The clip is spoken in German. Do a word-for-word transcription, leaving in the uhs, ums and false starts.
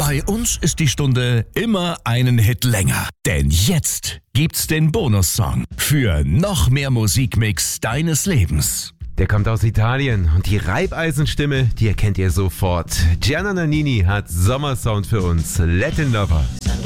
Bei uns ist die Stunde immer einen Hit länger. Denn jetzt gibt's den Bonussong für noch mehr Musikmix deines Lebens. Der kommt aus Italien und die Reibeisenstimme, die erkennt ihr sofort. Gianna Nannini hat Sommersound für uns. Latin Lover.